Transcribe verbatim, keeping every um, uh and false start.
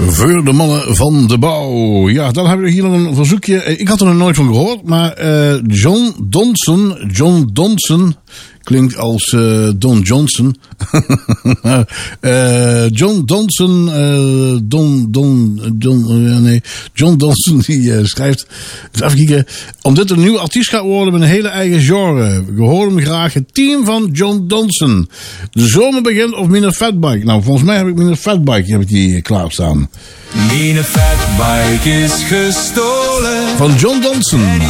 Voor de mannen van de bouw. Ja, dan hebben we hier nog een verzoekje. Ik had er nog nooit van gehoord, maar uh, John Donson, John Donson, klinkt als uh, Don Johnson. uh, John Donson, uh, Don, Don, Don, uh, nee, John Donson die uh, schrijft, dus even kijken, omdat het een nieuwe artiest gaat worden met een hele eigen genre. We horen hem graag, het team van John Donson. De zomer begint of Minder Fatbike. Nou, volgens mij heb ik Minder Fatbike, heb ik die klaarstaan. Minder Fatbike is gestolen van John Donson.